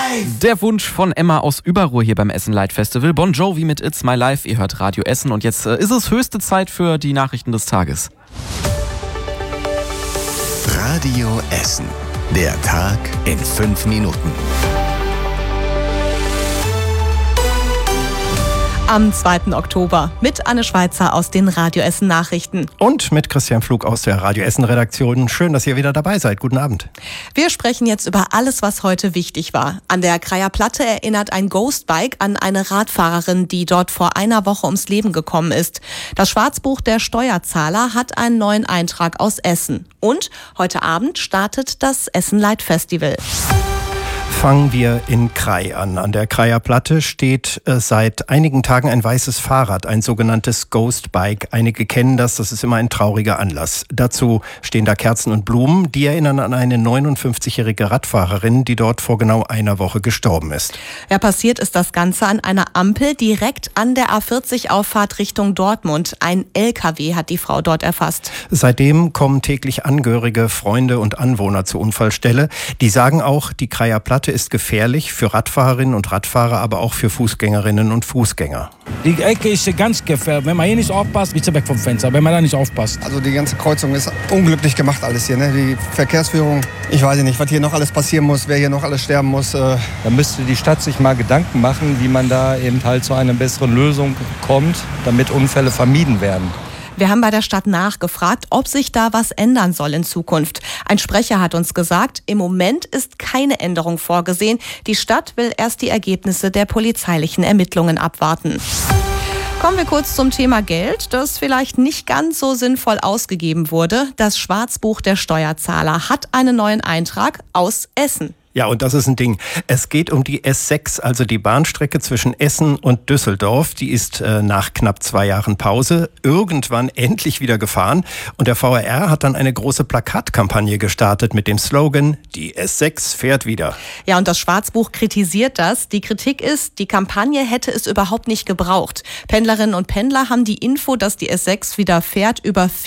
Der Wunsch von Emma aus Überruhr hier beim Essen Light Festival. Bon Jovi mit It's My Life. Ihr hört Radio Essen und jetzt ist es höchste Zeit für die Nachrichten des Tages. Radio Essen. Der Tag in 5 Minuten. Am 2. Oktober mit Anne Schweizer aus den Radio Essen Nachrichten. Und mit Christian Pflug aus der Radio Essen Redaktion. Schön, dass ihr wieder dabei seid. Guten Abend. Wir sprechen jetzt über alles, was heute wichtig war. An der Kreier Platte erinnert ein Ghostbike an eine Radfahrerin, die dort vor einer Woche ums Leben gekommen ist. Das Schwarzbuch der Steuerzahler hat einen neuen Eintrag aus Essen. Und heute Abend startet das Essen Light Festival. Fangen wir in Krai an. An der Kreier Platte steht seit einigen Tagen ein weißes Fahrrad, ein sogenanntes Ghostbike. Einige kennen das ist immer ein trauriger Anlass. Dazu stehen da Kerzen und Blumen, die erinnern an eine 59-jährige Radfahrerin, die dort vor genau einer Woche gestorben ist. Ja, passiert ist das Ganze an einer Ampel direkt an der A40-Auffahrt Richtung Dortmund. Ein LKW hat die Frau dort erfasst. Seitdem kommen täglich Angehörige, Freunde und Anwohner zur Unfallstelle. Die sagen auch, die Kreier Platte ist gefährlich für Radfahrerinnen und Radfahrer, aber auch für Fußgängerinnen und Fußgänger. Die Ecke ist ganz gefährlich. Wenn man hier nicht aufpasst, bist du weg vom Fenster, wenn man da nicht aufpasst. Also die ganze Kreuzung ist unglücklich gemacht alles hier, ne? Die Verkehrsführung, ich weiß nicht, was hier noch alles passieren muss, wer hier noch alles sterben muss. Da müsste die Stadt sich mal Gedanken machen, wie man da eben halt zu einer besseren Lösung kommt, damit Unfälle vermieden werden. Wir haben bei der Stadt nachgefragt, ob sich da was ändern soll in Zukunft. Ein Sprecher hat uns gesagt, im Moment ist keine Änderung vorgesehen. Die Stadt will erst die Ergebnisse der polizeilichen Ermittlungen abwarten. Kommen wir kurz zum Thema Geld, das vielleicht nicht ganz so sinnvoll ausgegeben wurde. Das Schwarzbuch der Steuerzahler hat einen neuen Eintrag aus Essen. Ja, und das ist ein Ding. Es geht um die S6, also die Bahnstrecke zwischen Essen und Düsseldorf. Die ist nach knapp 2 Jahren Pause irgendwann endlich wieder gefahren. Und der VRR hat dann eine große Plakatkampagne gestartet mit dem Slogan, die S6 fährt wieder. Ja, und das Schwarzbuch kritisiert das. Die Kritik ist, die Kampagne hätte es überhaupt nicht gebraucht. Pendlerinnen und Pendler haben die Info, dass die S6 wieder fährt, über